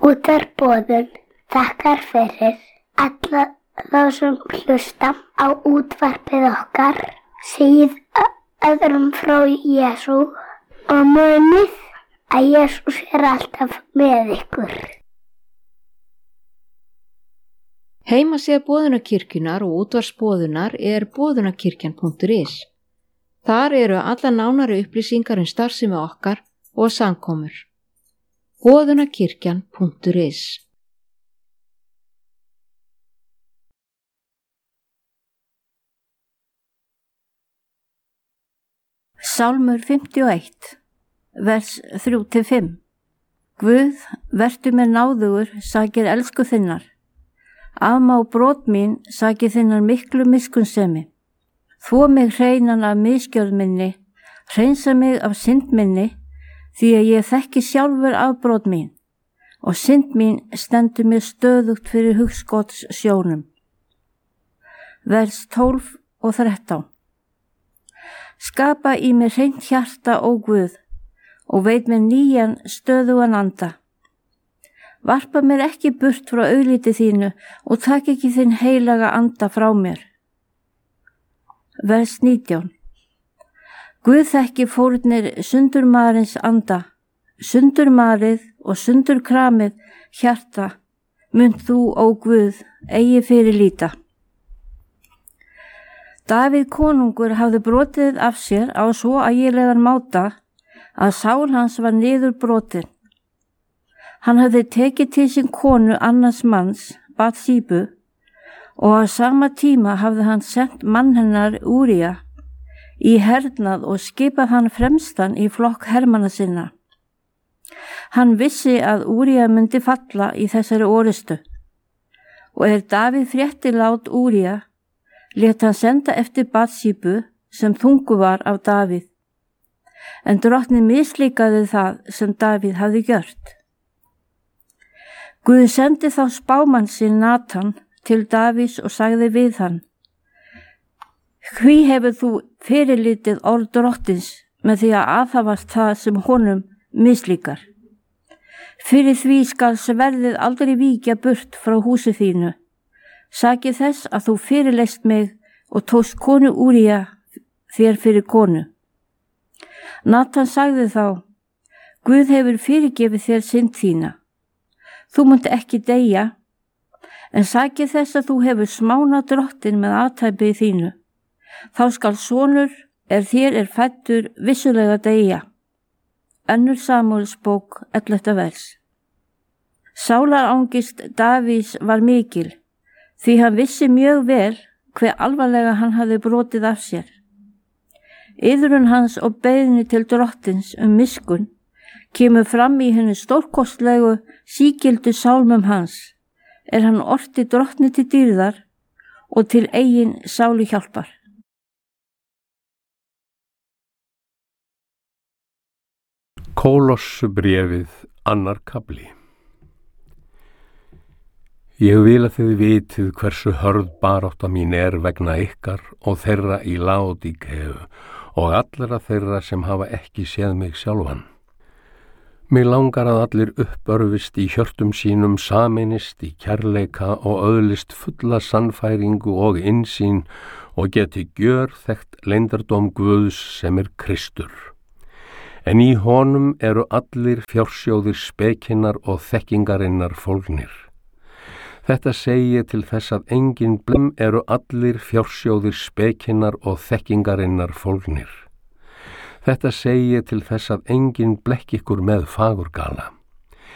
Útvarpsboðun þakkar fyrir alla þá sem hlusta á útvarpið okkar, segið öðrum frá Jesú og munið að Jesús alltaf með ykkur. Heimasíða Boðunarkirkjunnar og útvarpsboðunar boðunarkirkjan.is. Þar eru alla nánari upplýsingar starfsemi okkar og samkomur. Boðunarkirkjan.is. Sálmur 51, vers 3-5. Guð, vertu mér náðugur, sakir elsku þinnar. Afmá brot mín, sakir þinnar miklu miskunnsemi. Þvo mig hreinan af misgjörð minni, hreinsa mig af synd minni, því að ég þekki sjálfur afbrot mín og synd mín stendur mér stöðugt fyrir hugskots sjónum. Vers 12 og 13. Skapa í mér hreint hjarta, ó Guð, og veit mér nýjan stöðugan anda. Varpa mér ekki burt frá augliti þínu og tak ekki þinn heilaga anda frá mér. Vers 19. Guð þekki fórnir sundurmarins anda, sundurmarið og sundurkramið hjarta, munt þú, ó Guð, eigi fyrir líta. Davíð konungur hafði brotið af sér á svo ægilegan máta að sál hans var niður brotin. Hann hafði tekið til sín konu annars manns, Batsíbu, og á sama tíma hafði hann sent mann hennar Úría í hernað og skipað hann fremstan í flokk hermanna sinna. Hann vissi að Úría myndi falla í þessari orustu og Davíð frétti lát Úría, lét hann senda eftir Batsíbu sem þungu var af Davíð, en drottnin mislíkaði það sem Davíð hafði gjört. Guð sendi þá spámann sinn Natan til Davíðs og sagði við hann: Hví hefur þú fyrirlitið orð drottins með því að aðhafast það sem honum mislíkar? Fyrir því skal sverðið aldrei víkja burt frá húsi þínu. Sakið þess að þú fyrirleist mig og tókst konu Úría þér fyrir konu. Natan sagði þá: Guð hefur fyrirgefið þér synd þína. Þú munt ekki deyja, en sakið þess að þú hefur smánað drottin með athæfið þínu. Þá skal sonur þér fæddur vissulega deyja. 2 Samúelsbók 11. vers. Sálarangist Davíðs var mikil, því hann vissi mjög vel hve alvarlega hann hafði brotið af sér. Iðrun hans og beiðni til drottins miskunn kemur fram í henni stórkostlegu sígildu sálmum hans, hann orti drottni til dýrðar og til eigin sálu hjálpar. Kólossubréfið, 2. kafli. Ég vil að þið vitið hversu hörð barátta mín vegna ykkar og þeirra í Laódíkeu og allra þeirra sem hafa ekki séð mig sjálfan. Mig langar að allir uppörfist í hjörtum sínum, sameinist í kærleika og öðlist fulla sannfæringu og innsýn og geti gjörþekkt leyndardóm Guðs sem Kristur. En í honum eru allir fjársjóðir spekinnar og þekkingarinnar fólgnir. Þetta segi til þess að engin blem eru allir fjársjóðir spekinnar og þekkingarinnar fólgnir. Þetta segi til þess að engin blekki ykkur með fagurgala.